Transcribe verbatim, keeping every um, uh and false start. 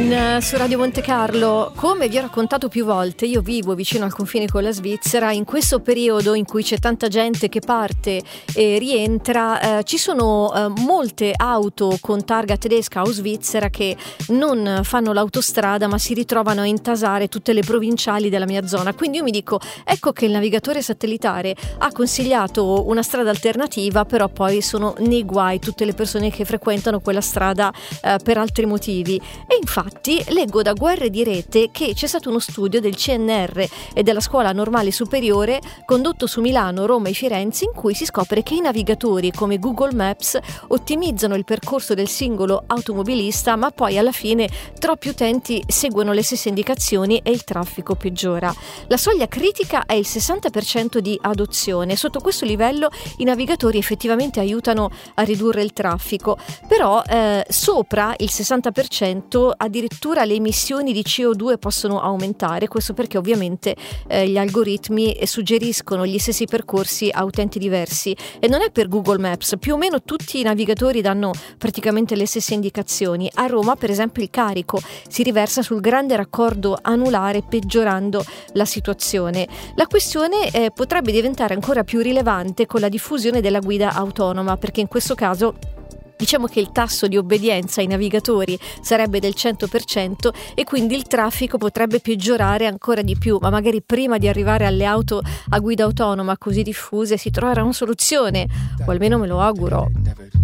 Queen su Radio Monte Carlo. Come vi ho raccontato più volte, io vivo vicino al confine con la Svizzera. In questo periodo in cui c'è tanta gente che parte e rientra, eh, ci sono eh, molte auto con targa tedesca o svizzera che non fanno l'autostrada ma si ritrovano a intasare tutte le provinciali della mia zona. Quindi io mi dico, ecco che il navigatore satellitare ha consigliato una strada alternativa, però poi sono nei guai tutte le persone che frequentano quella strada eh, per altri motivi. E infatti leggo da Guerre di Rete che c'è stato uno studio del C N R e della Scuola Normale Superiore condotto su Milano, Roma e Firenze, in cui si scopre che i navigatori come Google Maps ottimizzano il percorso del singolo automobilista, ma poi alla fine troppi utenti seguono le stesse indicazioni e il traffico peggiora. La soglia critica è il sessanta per cento di adozione. Sotto questo livello i navigatori effettivamente aiutano a ridurre il traffico, però eh, sopra il sessanta per cento addirittura le emissioni di C O due possono aumentare. Questo perché ovviamente eh, gli algoritmi suggeriscono gli stessi percorsi a utenti diversi, e non è per Google Maps, più o meno tutti i navigatori danno praticamente le stesse indicazioni. A Roma per esempio il carico si riversa sul grande raccordo anulare, peggiorando la situazione. La questione eh, potrebbe diventare ancora più rilevante con la diffusione della guida autonoma, perché in questo caso diciamo che il tasso di obbedienza ai navigatori sarebbe del cento per cento e quindi il traffico potrebbe peggiorare ancora di più, ma magari prima di arrivare alle auto a guida autonoma così diffuse si troverà una soluzione, o almeno me lo auguro.